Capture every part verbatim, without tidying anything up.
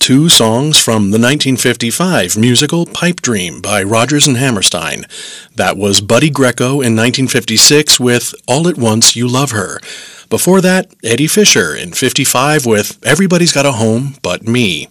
two songs from the nineteen fifty-five musical Pipe Dream by Rodgers and Hammerstein. That was Buddy Greco in nineteen fifty-six with All at Once You Love Her. Before that, Eddie Fisher in fifty-five with Everybody's Got a Home But Me.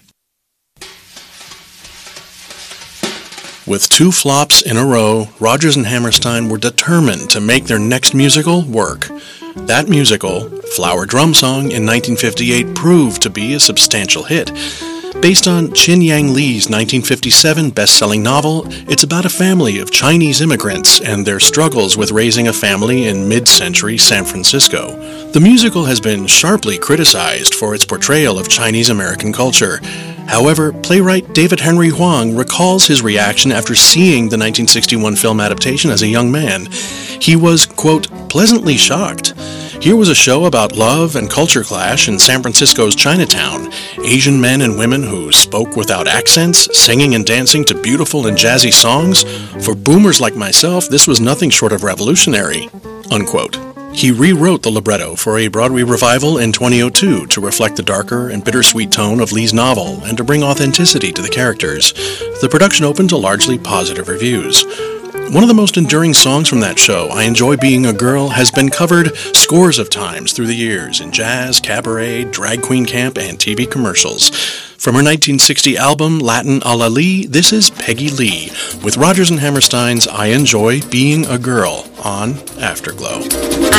With two flops in a row, Rodgers and Hammerstein were determined to make their next musical work. That musical, Flower Drum Song in nineteen fifty-eight, proved to be a substantial hit. Based on Chin Yang Li's nineteen fifty-seven best-selling novel, it's about a family of Chinese immigrants and their struggles with raising a family in mid-century San Francisco. The musical has been sharply criticized for its portrayal of Chinese American culture. However, playwright David Henry Hwang recalls his reaction after seeing the nineteen sixty-one film adaptation as a young man. He was, quote, pleasantly shocked. Here was a show about love and culture clash in San Francisco's Chinatown. Asian men and women who spoke without accents, singing and dancing to beautiful and jazzy songs. For boomers like myself, this was nothing short of revolutionary, unquote. He rewrote the libretto for a Broadway revival in twenty oh two to reflect the darker and bittersweet tone of Li's novel and to bring authenticity to the characters. The production opened to largely positive reviews. One of the most enduring songs from that show, I Enjoy Being a Girl, has been covered scores of times through the years in jazz, cabaret, drag queen camp, and T V commercials. From her nineteen sixty album, Latin a la Lee, this is Peggy Lee with Rodgers and Hammerstein's I Enjoy Being a Girl on Afterglow.